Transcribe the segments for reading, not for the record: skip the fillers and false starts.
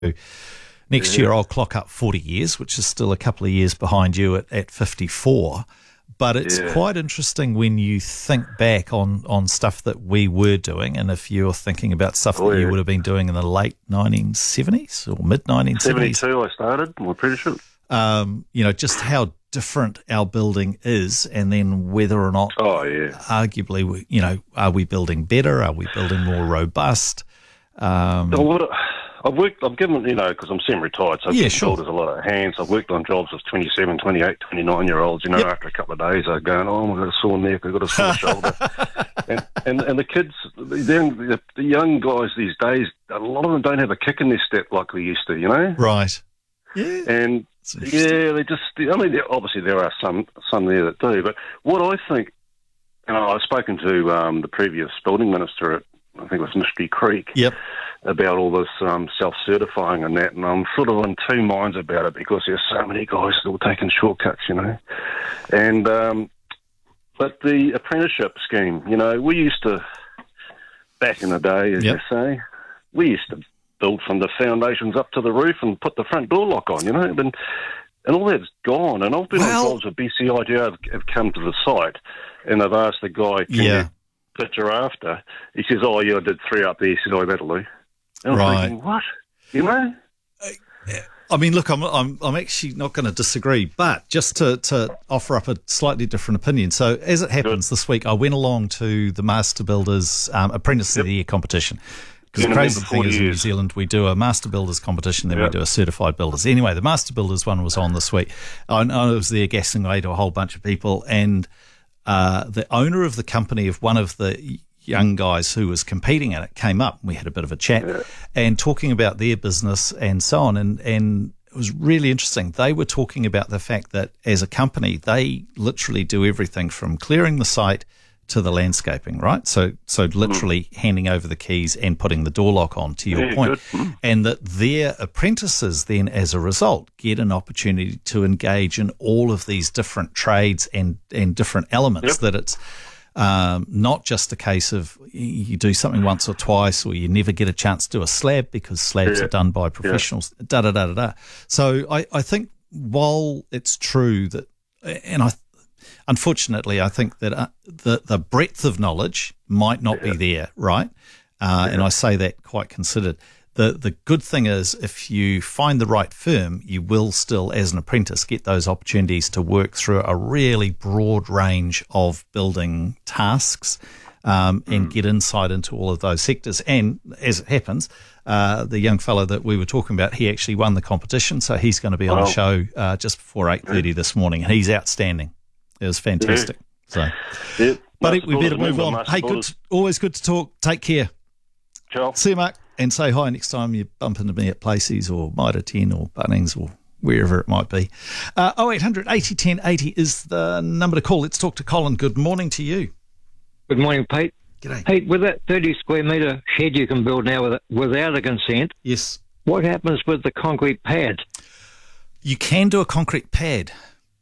Next year, I'll clock up 40 years, which is still a couple of years behind you at 54. But it's quite interesting when you think back on stuff that we were doing, and if you're thinking about stuff that you would have been doing in the late 1970s or mid-1970s. 72 I started my apprenticeship. Just how different our building is, and then whether or not, arguably, are we building better? Are we building more robust? I've given, because I'm semi-retired, so I've given builders a lot of hands. I've worked on jobs of 27, 28, 29-year-olds, after a couple of days they're going, I've got a sore neck, I've got a sore shoulder. And the kids, the young guys these days, a lot of them don't have a kick in their step like we used to, Right. Yeah. And, they just, obviously there are some there that do, but what I think, I've spoken to the previous building minister at, I think it was Mystery Creek, about all this self-certifying and that, and I'm sort of in two minds about it because there's so many guys still taking shortcuts, And but the apprenticeship scheme, we used to, back in the day, as you say, we used to build from the foundations up to the roof and put the front door lock on, and all that's gone. And I've been on jobs with BCIDR have come to the site, and they've asked the guy, picture after, he says, I did 3 up there. He said, that'll do. And I'm thinking, what? I mean, look, I'm actually not going to disagree, but just to offer up a slightly different opinion. So as it happens, this week I went along to the Master Builders Apprentice of the Year competition. Because the crazy thing is in New Zealand, we do a Master Builders competition, then we do a Certified Builders. Anyway, the Master Builders one was on this week. I was there gassing away to a whole bunch of people, and the owner of the company of one of the young guys who was competing in it came up, and we had a bit of a chat and talking about their business and so on, and it was really interesting. They were talking about the fact that as a company, they literally do everything from clearing the site to the landscaping, right? So literally handing over the keys and putting the door lock on, to your point. And that their apprentices then, as a result, get an opportunity to engage in all of these different trades and different elements, that it's not just a case of you do something once or twice, or you never get a chance to do a slab because slabs are done by professionals, So I think while it's true that, and unfortunately, I think that the breadth of knowledge might not be there, right? And I say that quite considered. The good thing is, if you find the right firm, you will still, as an apprentice, get those opportunities to work through a really broad range of building tasks and get insight into all of those sectors. And as it happens, the young fellow that we were talking about, he actually won the competition, so he's going to be on the show just before 8:30 this morning, and he's outstanding. It was fantastic. So, buddy, we better move on. Hey, always good to talk. Take care. Ciao. See you, Mark. And say hi next time you bump into me at Placey's or Mitre 10 or Bunnings or wherever it might be. 0800 80 10 80 is the number to call. Let's talk to Colin. Good morning to you. Good morning, Pete. G'day. Hey, with that 30 square metre shed you can build now without a consent, yes, what happens with the concrete pad? You can do a concrete pad.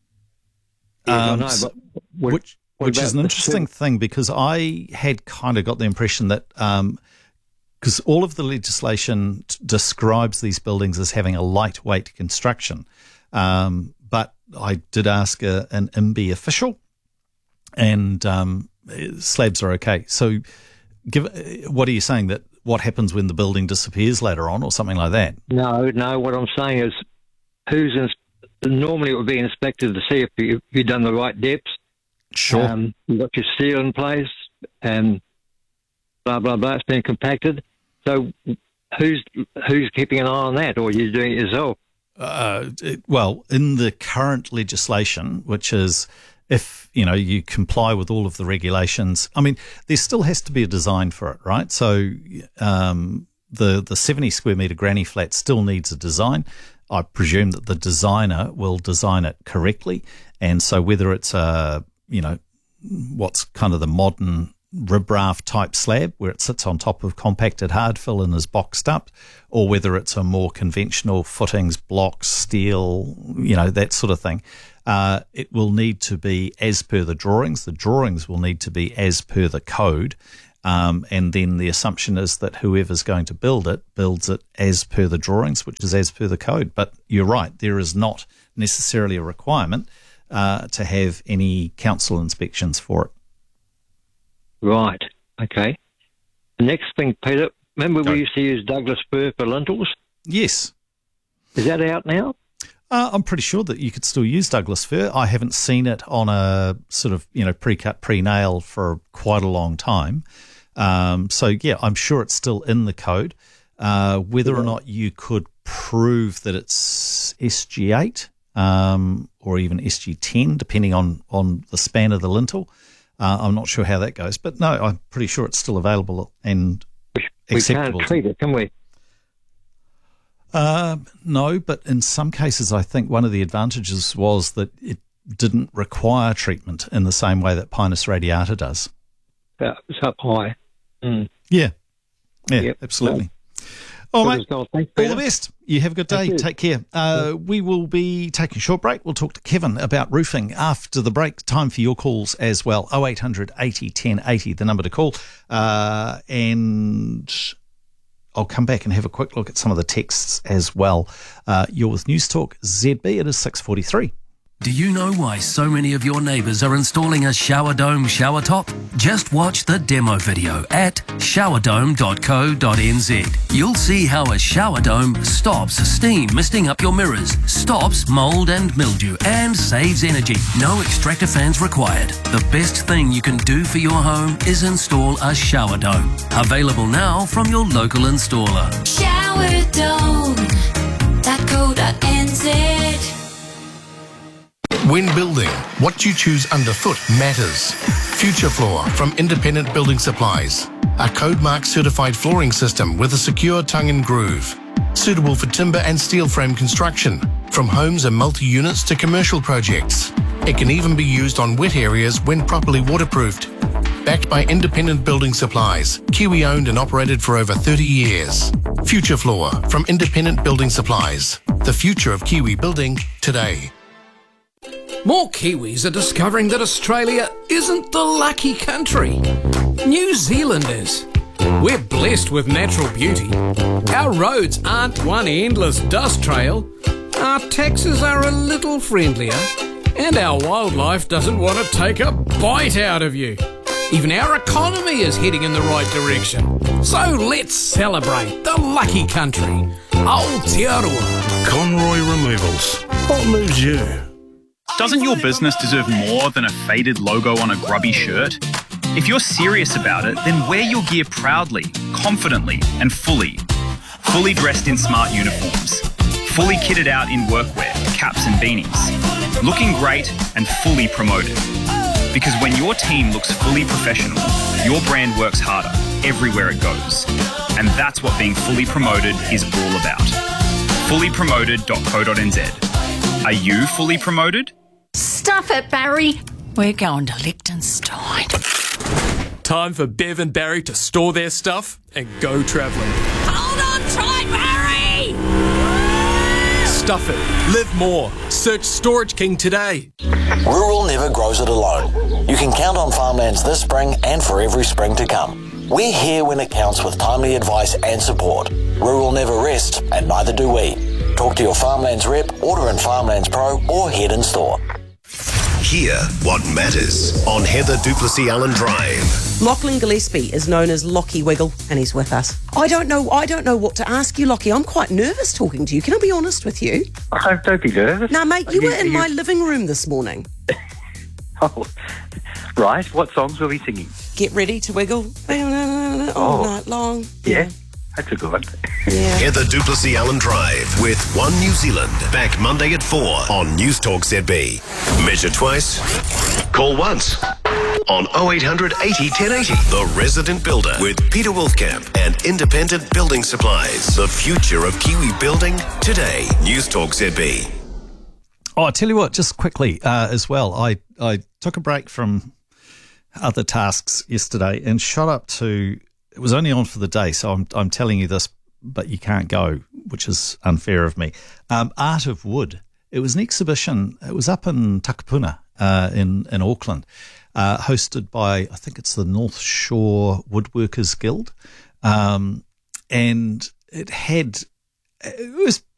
I know, but which is an interesting thing, because I had kind of got the impression that because all of the legislation describes these buildings as having a lightweight construction, but I did ask an IMBE official, and slabs are okay. So what are you saying, that what happens when the building disappears later on or something like that? No, what I'm saying is normally it would be inspected to see if you've done the right depths. Sure. You've got your steel in place and blah, blah, blah. It's been compacted. So who's keeping an eye on that, or are you doing it yourself? Well, in the current legislation, which is if, you comply with all of the regulations, I mean, there still has to be a design for it, right? So the 70 square metre granny flat still needs a design. I presume that the designer will design it correctly. And so whether it's what's kind of the modern riprap type slab where it sits on top of compacted hard fill and is boxed up, or whether it's a more conventional footings, blocks, steel, that sort of thing, it will need to be as per the drawings. The drawings will need to be as per the code. And then the assumption is that whoever's going to build it builds it as per the drawings, which is as per the code. But you're right, there is not necessarily a requirement to have any council inspections for it. Right. Okay. The next thing, Peter, remember we used to use Douglas fir for lintels? Yes. Is that out now? I'm pretty sure that you could still use Douglas fir. I haven't seen it on a sort of, pre-cut, pre-nail for quite a long time. So, yeah, I'm sure it's still in the code. Whether or not you could prove that it's SG8 or even SG10, depending on the span of the lintel, I'm not sure how that goes. But, no, I'm pretty sure it's still available and acceptable. We can't treat it, can we? No, but in some cases, I think one of the advantages was that it didn't require treatment in the same way that Pinus radiata does. It's up high. Mm. Yeah, Yep. Absolutely. All right, Thanks, all the best. You have a good day. Take care. We will be taking a short break. We'll talk to Kevin about roofing after the break. Time for your calls as well. 0800 80 10 80, the number to call. And I'll come back and have a quick look at some of the texts as well. You're with News Talk ZB. It is 6:43. Do you know why so many of your neighbours are installing a shower dome shower top? Just watch the demo video at showerdome.co.nz. You'll see how a shower dome stops steam misting up your mirrors, stops mould and mildew, and saves energy. No extractor fans required. The best thing you can do for your home is install a shower dome. Available now from your local installer. Showerdome.co.nz. When building, what you choose underfoot matters. Future Floor from Independent Building Supplies. A code mark certified flooring system with a secure tongue and groove. Suitable for timber and steel frame construction, from homes and multi-units to commercial projects. It can even be used on wet areas when properly waterproofed. Backed by Independent Building Supplies, Kiwi owned and operated for over 30 years. Future Floor from Independent Building Supplies. The future of Kiwi building today. More Kiwis are discovering that Australia isn't the lucky country. New Zealand is. We're blessed with natural beauty. Our roads aren't one endless dust trail. Our taxes are a little friendlier. And our wildlife doesn't want to take a bite out of you. Even our economy is heading in the right direction. So let's celebrate the lucky country. Aotearoa. Conroy Removals. What moves you? Doesn't your business deserve more than a faded logo on a grubby shirt? If you're serious about it, then wear your gear proudly, confidently, and fully. Fully dressed in smart uniforms. Fully kitted out in workwear, caps and beanies. Looking great and fully promoted. Because when your team looks fully professional, your brand works harder everywhere it goes. And that's what being fully promoted is all about. Fullypromoted.co.nz. Are you fully promoted? Stuff it, Barry. We're going to Liechtenstein. Time for Bev and Barry to store their stuff and go travelling. Hold on tight, Barry! Stuff it. Live more. Search Storage King today. Rural never grows it alone. You can count on Farmlands this spring and for every spring to come. We're here when it counts with timely advice and support. Rural never rests, and neither do we. Talk to your Farmlands rep, order in Farmlands Pro, or head in store. Hear what matters on Heather Duplessis Allen Drive. Lachlan Gillespie is known as Lockie Wiggle, and he's with us. I don't know what to ask you, Lockie. I'm quite nervous talking to you. Can I be honest with you? Oh, don't be nervous. No, mate, you were in my living room this morning. Oh, right. What songs were we singing? Get ready to wiggle all night long. Yeah. That's a good one. Yeah. Heather Duplessis Allen Drive with One New Zealand. Back Monday at 4 on News Talk ZB. Measure twice. Call once. On 0800 80 1080. The Resident Builder with Peter Wolfkamp and Independent Building Supplies. The future of Kiwi building today. News Talk ZB. Oh, I tell you what, just quickly as well, I took a break from other tasks yesterday and shot up to, it was only on for the day, so I'm telling you this, but you can't go, which is unfair of me. Art of Wood. It was an exhibition. It was up in Takapuna, in Auckland, hosted by, I think it's the North Shore Woodworkers Guild. And it was